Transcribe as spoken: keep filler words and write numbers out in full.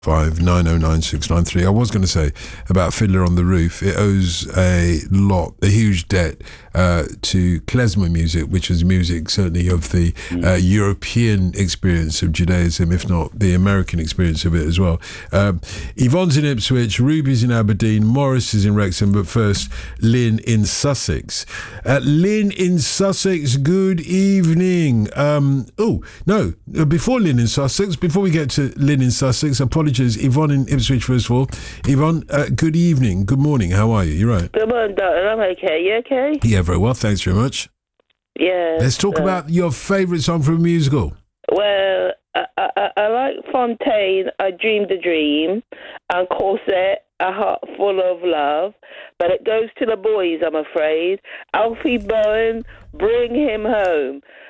Five nine oh nine six nine three. I was going to say about Fiddler on the Roof. It owes a lot, a huge debt uh, to klezmer music, which is music certainly of the uh, European experience of Judaism, if not the American experience of it as well. Um, Yvonne's in Ipswich, Ruby's in Aberdeen, Morris is in Wrexham, but first, Lynn in Sussex. Uh, Lynn in Sussex, good evening. Um, oh, no, before Lynn in Sussex, before we get to Lynn in Sussex, apologies. Yvonne in Ipswich, first of all. Yvonne, uh, good evening, good morning, how are you? You're right. Good morning, doctor. I'm okay. You okay? Yeah, very well, thanks very much. Yeah. Let's talk uh, about your favourite song from a musical. Well, I, I, I like Fontaine, I Dreamed a Dream, and Corset, A Heart Full of Love, but it goes to the boys, I'm afraid. Alfie Bowen, Bring Him Home.